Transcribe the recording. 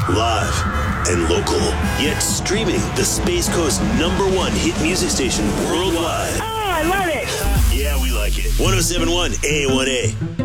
live and local. Yet streaming the Space Coast #1 hit music station worldwide. Oh, I love it. Yeah, we like it. 107.1 A1A.